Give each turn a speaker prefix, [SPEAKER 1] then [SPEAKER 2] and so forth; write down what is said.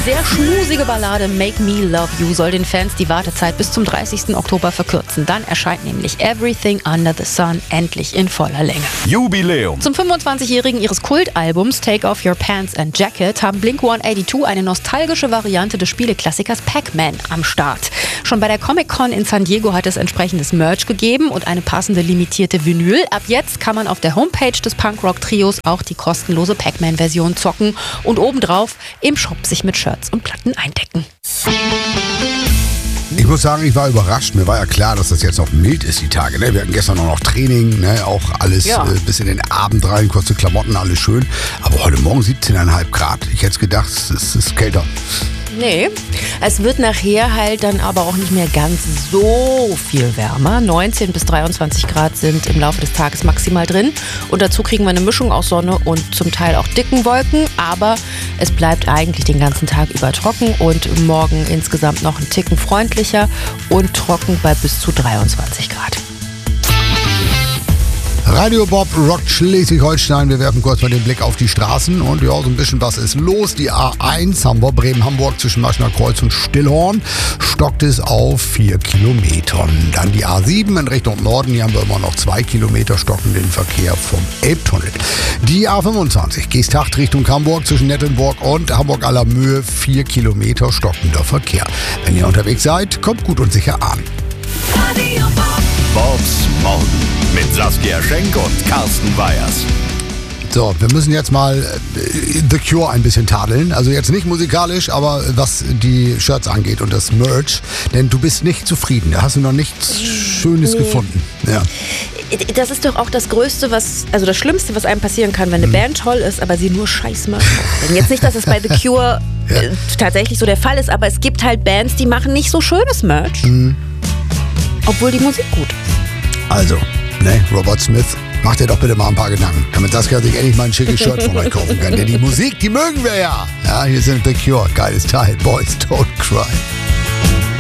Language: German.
[SPEAKER 1] sehr schmusige Ballade Make Me Love You soll den Fans die Wartezeit bis zum 30. Oktober verkürzen. Dann erscheint nämlich Everything Under the Sun endlich in voller Länge.
[SPEAKER 2] Jubiläum.
[SPEAKER 1] Zum 25-Jährigen ihres Kultalbums Take Off Your Pants and Jacket haben Blink-182 eine nostalgische Variante des Spieleklassikers Pac-Man am Start. Schon bei der Comic-Con in San Diego hat es entsprechendes Merch gegeben und eine passende limitierte Vinyl. Ab jetzt kann man auf der Homepage des Punkrock-Trios auch die kostenlose Pac-Man-Version zocken und obendrauf im Shop sich mit Shirts und Platten eindecken.
[SPEAKER 3] Ich muss sagen, ich war überrascht. Mir war ja klar, dass das jetzt noch mild ist, die Tage. Ne? Wir hatten gestern auch noch Training, ne? Auch alles bis in den Abend rein, kurze Klamotten, alles schön. Aber heute Morgen 17,5 Grad. Ich hätte gedacht, es ist kälter.
[SPEAKER 1] Nee, es wird nachher halt dann aber auch nicht mehr ganz so viel wärmer. 19 bis 23 Grad sind im Laufe des Tages maximal drin. Und dazu kriegen wir eine Mischung aus Sonne und zum Teil auch dicken Wolken. Aber es bleibt eigentlich den ganzen Tag über trocken und morgen insgesamt noch ein Ticken freundlicher und trocken bei bis zu 23 Grad.
[SPEAKER 3] Radio Bob rockt Schleswig-Holstein. Wir werfen kurz mal den Blick auf die Straßen und ja, so ein bisschen was ist los. Die A1 Bremen-Hamburg zwischen Maschner Kreuz und Stillhorn stockt es auf 4 Kilometern. Dann die A7 in Richtung Norden, hier haben wir immer noch 2 Kilometer stockenden Verkehr vom Elbtunnel. Die A25 Geesthacht Richtung Hamburg zwischen Nettelnburg und Hamburg-Allermöhe 4 Kilometer stockender Verkehr. Wenn ihr unterwegs seid, kommt gut und sicher an.
[SPEAKER 2] Radio Bob. Bobs Morgen mit Saskia Schenk und Carsten Weyers.
[SPEAKER 3] So, wir müssen jetzt mal The Cure ein bisschen tadeln. Also jetzt nicht musikalisch, aber was die Shirts angeht und das Merch. Denn du bist nicht zufrieden. Da hast du noch nichts Schönes gefunden. Ja.
[SPEAKER 1] Das ist doch auch das Größte, das Schlimmste, was einem passieren kann, wenn eine Band toll ist, aber sie nur Scheiß macht. Jetzt nicht, dass es bei The Cure tatsächlich so der Fall ist, aber es gibt halt Bands, die machen nicht so schönes Merch. Obwohl die Musik gut ist.
[SPEAKER 3] Also, Robert Smith, mach dir doch bitte mal ein paar Gedanken, damit Saskia sich endlich mal ein schickes Shirt von euch kaufen kann. Denn die Musik, die mögen wir ja. Ja, hier sind The Cure, geiles Teil. Boys Don't Cry.